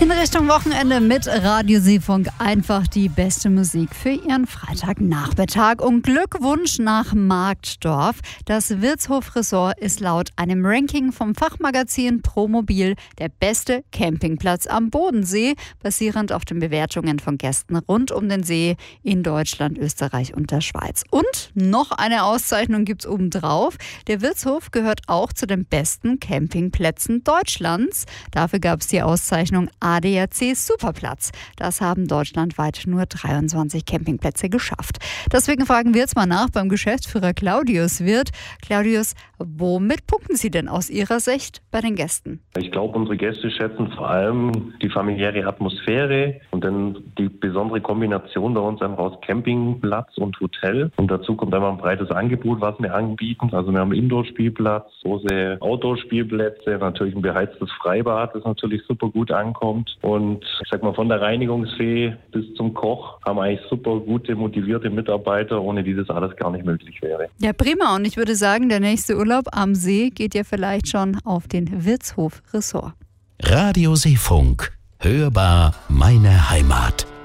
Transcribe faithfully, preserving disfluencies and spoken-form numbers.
In Richtung Wochenende mit Radio Seefunk einfach die beste Musik für Ihren Freitagnachmittag. Und Glückwunsch nach Marktdorf. Das Wirtshof-Ressort ist laut einem Ranking vom Fachmagazin Promobil der beste Campingplatz am Bodensee, basierend auf den Bewertungen von Gästen rund um den See in Deutschland, Österreich und der Schweiz. Und noch eine Auszeichnung gibt's obendrauf. Der Wirtshof gehört auch zu den besten Campingplätzen Deutschlands. Dafür gab es die Auszeichnung A D A C Superplatz. Das haben deutschlandweit nur dreiundzwanzig Campingplätze geschafft. Deswegen fragen wir jetzt mal nach beim Geschäftsführer Claudius Wirth. Claudius, womit punkten Sie denn aus Ihrer Sicht bei den Gästen? Ich glaube, unsere Gäste schätzen vor allem die familiäre Atmosphäre und dann die besondere Kombination bei uns einfach aus Campingplatz und Hotel. Und dazu kommt einfach ein breites Angebot, was wir anbieten. Also wir haben einen Indoor-Spielplatz, große Outdoor-Spielplätze, natürlich ein beheiztes Freibad, das natürlich super gut ankommt. Und ich sag mal, von der Reinigungsfee bis zum Koch haben wir eigentlich super gute, motivierte Mitarbeiter, ohne die das alles gar nicht möglich wäre. Ja, prima. Und ich würde sagen, der nächste Urlaub am See geht ja vielleicht schon auf den Wirtshof Ressort. Radio Seefunk. Hörbar meine Heimat.